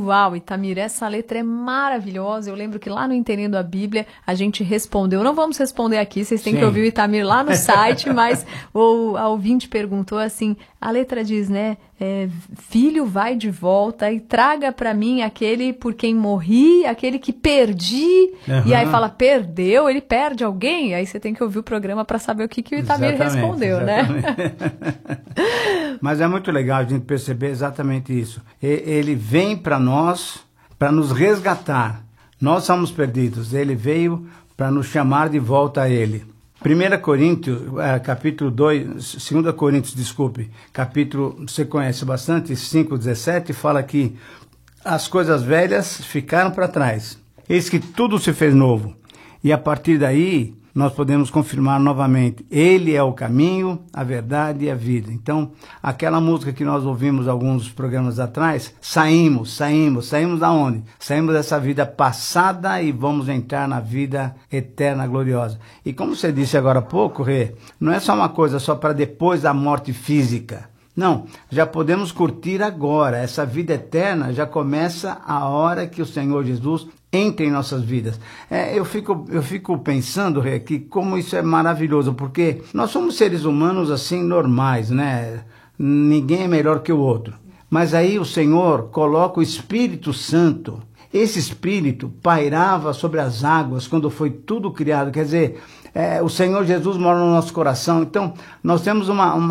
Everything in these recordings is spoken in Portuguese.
Uau, Itamir, essa letra é maravilhosa. Eu lembro que lá no Entendendo a Bíblia a gente respondeu. Não vamos responder aqui, vocês têm que ouvir o Itamir lá no site, mas a ouvinte perguntou assim, a letra diz, né? Filho, vai de volta e traga para mim aquele por quem morri, aquele que perdi. E aí fala, perdeu? Ele perde alguém? Aí você tem que ouvir o programa para saber o que o Itamir respondeu, né? Mas é muito legal a gente perceber exatamente isso. Ele vem para nós, para nos resgatar. Nós somos perdidos. Ele veio para nos chamar de volta a Ele. 1 Coríntios, capítulo 2, 2 Coríntios, desculpe, capítulo, você conhece bastante, 5:17, fala que as coisas velhas ficaram para trás. Eis que tudo se fez novo. E a partir daí, nós podemos confirmar novamente, Ele é o caminho, a verdade e a vida. Então, aquela música que nós ouvimos alguns programas atrás, saímos da onde? Saímos dessa vida passada e vamos entrar na vida eterna, gloriosa. E como você disse agora há pouco, Rê, não é só uma coisa só para depois da morte física. Não, já podemos curtir agora. Essa vida eterna já começa a hora que o Senhor Jesus entra em nossas vidas. Eu fico pensando, Rê, que como isso é maravilhoso, porque nós somos seres humanos assim normais, né? Ninguém é melhor que o outro. Mas aí o Senhor coloca o Espírito Santo. Esse Espírito pairava sobre as águas quando foi tudo criado. Quer dizer, o Senhor Jesus mora no nosso coração. Então, nós temos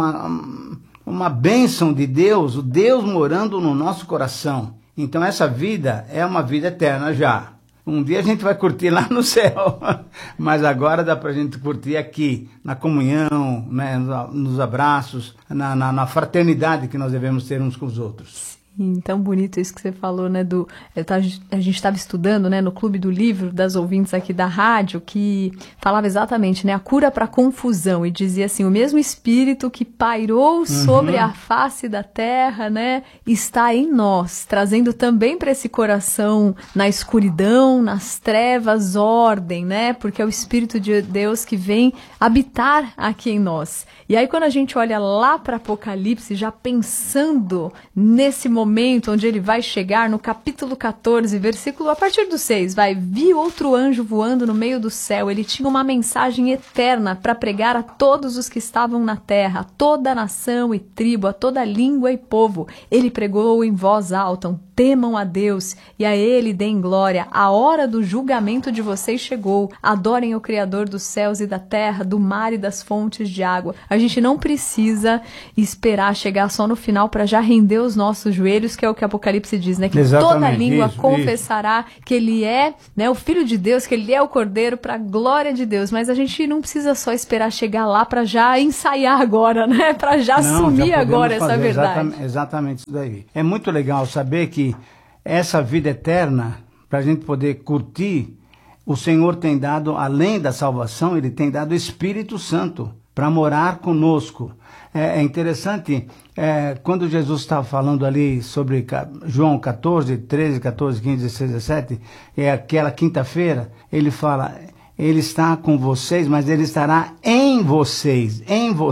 uma bênção de Deus, o Deus morando no nosso coração. Então essa vida é uma vida eterna já. Um dia a gente vai curtir lá no céu, mas agora dá pra gente curtir aqui, na comunhão, né, nos abraços, na fraternidade que nós devemos ter uns com os outros. Tão bonito isso que você falou, né? A gente estava estudando, né, no Clube do Livro das ouvintes aqui da rádio, que falava exatamente, né, a cura para confusão, e dizia assim, o mesmo Espírito que pairou sobre a face da terra, né, está em nós, trazendo também para esse coração, na escuridão, nas trevas, ordem, né, porque é o Espírito de Deus que vem habitar aqui em nós. E aí quando a gente olha lá para Apocalipse, já pensando nesse momento onde ele vai chegar, no capítulo 14, versículo a partir do 6, vi outro anjo voando no meio do céu, ele tinha uma mensagem eterna para pregar a todos os que estavam na terra, a toda nação e tribo, a toda língua e povo. Ele pregou em voz alta, temam a Deus e a Ele deem glória, a hora do julgamento de vocês chegou, adorem o Criador dos céus e da terra, do mar e das fontes de água. A gente não precisa esperar chegar só no final para já render os nossos joelhos, que é o que Apocalipse diz, né? Que toda língua confessará que Ele é, né, o Filho de Deus, que Ele é o Cordeiro, para a glória de Deus. Mas a gente não precisa só esperar chegar lá para já ensaiar agora, né? Para já assumir agora essa verdade. Exatamente isso daí. É muito legal saber que essa vida eterna, para a gente poder curtir, o Senhor tem dado, além da salvação, Ele tem dado o Espírito Santo para morar conosco. É interessante, quando Jesus estava falando ali sobre João 14, 13, 14, 15, 16, 17, aquela quinta-feira, ele fala, Ele está com vocês, mas Ele estará em vocês.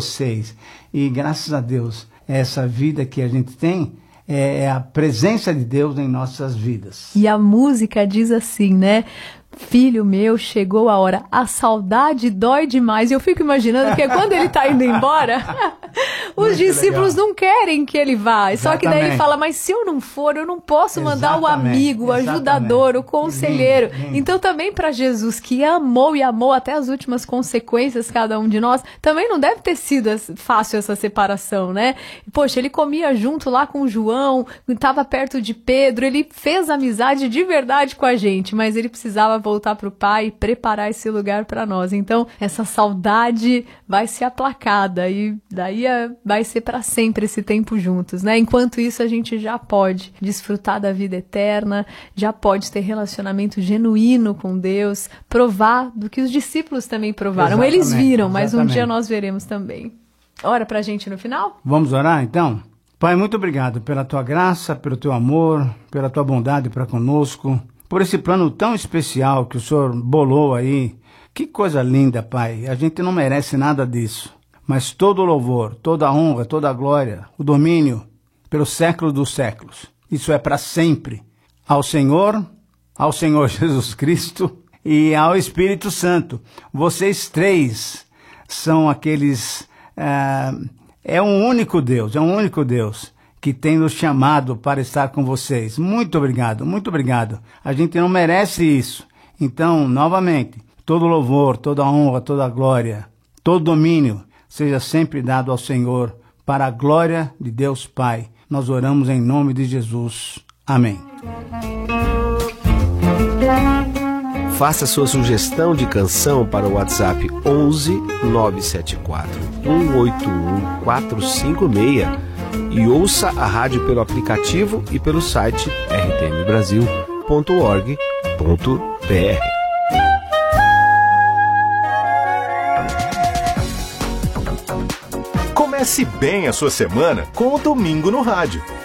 E graças a Deus, essa vida que a gente tem, é a presença de Deus em nossas vidas. E a música diz assim, né? Filho meu, chegou a hora, a saudade dói demais. E eu fico imaginando que quando ele está indo embora, os discípulos não querem que ele vá. Exatamente. Só que daí ele fala, mas se eu não for, eu não posso mandar o amigo, o ajudador, o conselheiro. Então também para Jesus, que amou e amou até as últimas consequências cada um de nós, também não deve ter sido fácil essa separação, né? Poxa, ele comia junto lá com João, estava perto de Pedro, ele fez amizade de verdade com a gente, mas ele precisava voltar para o Pai e preparar esse lugar para nós. Então, essa saudade vai ser aplacada e daí vai ser para sempre esse tempo juntos, né? Enquanto isso, a gente já pode desfrutar da vida eterna, já pode ter relacionamento genuíno com Deus, provar do que os discípulos também provaram. Eles viram, mas um dia nós veremos também. Ora pra gente no final? Vamos orar, então? Pai, muito obrigado pela Tua graça, pelo Teu amor, pela Tua bondade para conosco, por esse plano tão especial que o Senhor bolou aí. Que coisa linda, Pai. A gente não merece nada disso. Mas todo o louvor, toda a honra, toda a glória, o domínio pelos séculos dos séculos. Isso é para sempre. ao Senhor Jesus Cristo e ao Espírito Santo. Vocês três são aqueles... é um único Deus que tem nos chamado para estar com vocês. Muito obrigado, muito obrigado. A gente não merece isso. Então, novamente, todo louvor, toda honra, toda glória, todo domínio seja sempre dado ao Senhor para a glória de Deus Pai. Nós oramos em nome de Jesus. Amém. Faça sua sugestão de canção para o WhatsApp 11 974 181 456 e ouça a rádio pelo aplicativo e pelo site rtmbrasil.org.br. Comece bem a sua semana com o Domingo no Rádio.